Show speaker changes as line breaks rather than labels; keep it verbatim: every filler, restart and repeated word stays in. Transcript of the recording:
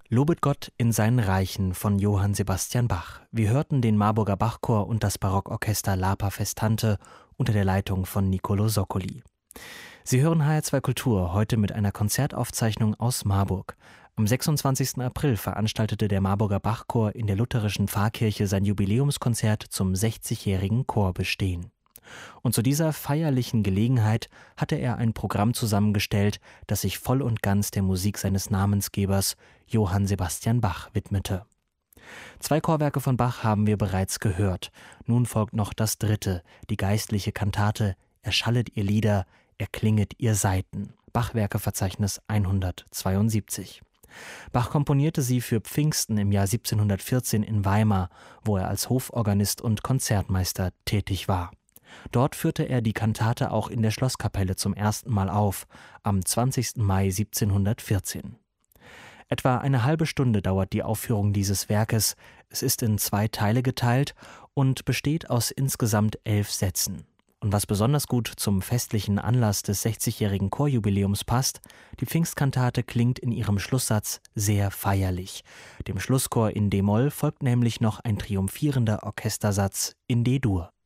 Lobet Gott in seinen Reichen von Johann Sebastian Bach. Wir hörten den Marburger Bachchor und das Barockorchester Lapa Festante unter der Leitung von Niccolò Soccoli. Sie hören H R zwei Kultur, heute mit einer Konzertaufzeichnung aus Marburg. Am sechsundzwanzigsten April veranstaltete der Marburger Bachchor in der lutherischen Pfarrkirche sein Jubiläumskonzert zum sechzigjährigen Chorbestehen. Und zu dieser feierlichen Gelegenheit hatte er ein Programm zusammengestellt, das sich voll und ganz der Musik seines Namensgebers Johann Sebastian Bach widmete. Zwei Chorwerke von Bach haben wir bereits gehört. Nun folgt noch das dritte, die geistliche Kantate Erschallet ihr Lieder, erklinget ihr Saiten. Bachwerkeverzeichnis hundertzweiundsiebzig. Bach komponierte sie für Pfingsten im Jahr siebzehnhundertvierzehn in Weimar, wo er als Hoforganist und Konzertmeister tätig war. Dort führte er die Kantate auch in der Schlosskapelle zum ersten Mal auf, am zwanzigsten Mai siebzehnhundertvierzehn. Etwa eine halbe Stunde dauert die Aufführung dieses Werkes. Es ist in zwei Teile geteilt und besteht aus insgesamt elf Sätzen. Und was besonders gut zum festlichen Anlass des sechzigjährigen Chorjubiläums passt, die Pfingstkantate klingt in ihrem Schlusssatz sehr feierlich. Dem Schlusschor in D-Moll folgt nämlich noch ein triumphierender Orchestersatz in D-Dur.